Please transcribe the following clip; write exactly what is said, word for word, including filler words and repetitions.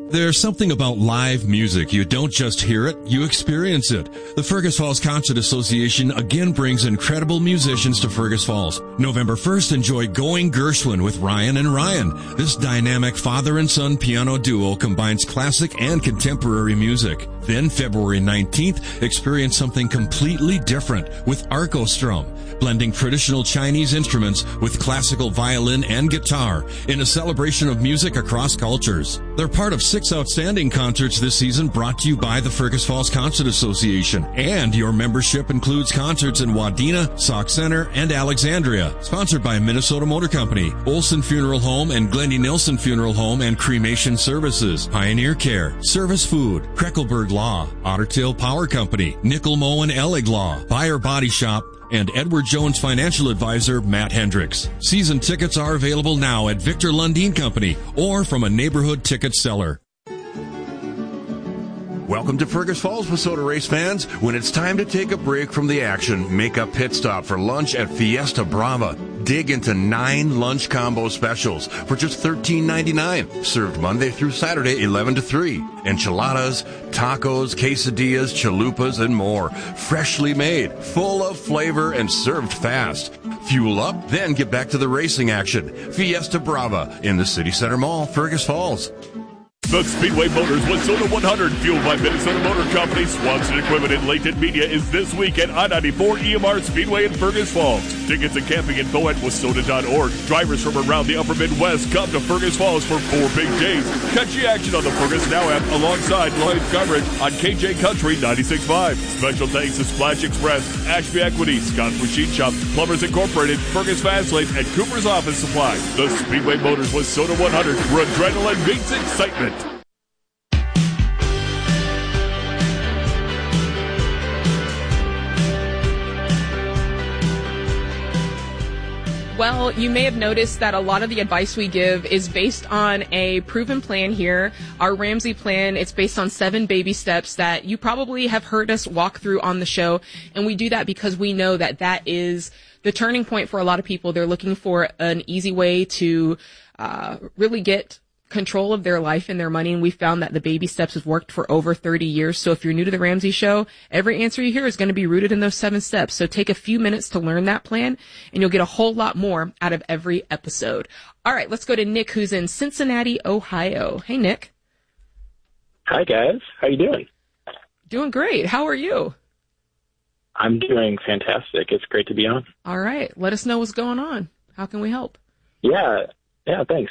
There's something about live music. You don't just hear it, you experience it. The Fergus Falls Concert Association again brings incredible musicians to Fergus Falls. November first, enjoy Going Gershwin with Ryan and Ryan. This dynamic father and son piano duo combines classic and contemporary music. Then February nineteenth, experience something completely different with Arcostrum, blending traditional Chinese instruments with classical violin and guitar in a celebration of music across cultures. They're part of six outstanding concerts this season brought to you by the Fergus Falls Concert Association. And your membership includes concerts in Wadena, Sauk Center, and Alexandria. Sponsored by Minnesota Motor Company, Olson Funeral Home and Glendy Nilsson Funeral Home and Cremation Services, Pioneer Care, Service Food, Kreckelberg Law, Ottertail Power Company, Nickel Moe and Ellig Law, Buyer Body Shop, and Edward Jones financial advisor Matt Hendricks. Season tickets are available now at Victor Lundeen Company or from a neighborhood ticket seller. Welcome to Fergus Falls, Minnesota race fans. When it's time to take a break from the action, make a pit stop for lunch at Fiesta Brava. Dig into nine lunch combo specials for just thirteen ninety-nine. Served Monday through Saturday, eleven to three. Enchiladas, tacos, quesadillas, chalupas, and more. Freshly made, full of flavor, and served fast. Fuel up, then get back to the racing action. Fiesta Brava in the City Center Mall, Fergus Falls. The Speedway Motors Wayzata one hundred, fueled by Minnesota Motor Company, Swanson Equipment, and Latent Media, is this week at I ninety-four E M R Speedway in Fergus Falls. Tickets and camping info at Wayzata dot org. Drivers from around the upper Midwest come to Fergus Falls for four big days. Catch the action on the Fergus Now app alongside live coverage on K J Country ninety-six point five. Special thanks to Splash Express, Ashby Equity, Scott's Machine Shop, Plumbers Incorporated, Fergus Fastlane, and Cooper's Office Supply. The Speedway Motors Wayzata one hundred, where adrenaline meets excitement. Well, you may have noticed that a lot of the advice we give is based on a proven plan here. Our Ramsey plan, it's based on seven baby steps that you probably have heard us walk through on the show. And we do that because we know that that is the turning point for a lot of people. They're looking for an easy way to uh, really get control of their life and their money, and we found that the baby steps have worked for over thirty years. So if you're new to the Ramsey Show, every answer you hear is going to be rooted in those seven steps. So take a few minutes to learn that plan, and you'll get a whole lot more out of every episode. All right, let's go to Nick, who's in Cincinnati, Ohio. Hey, Nick. Hi, guys. How you doing? Doing great. How are you? I'm doing fantastic. It's great to be on. All right. Let us know what's going on. How can we help? Yeah. Yeah, thanks.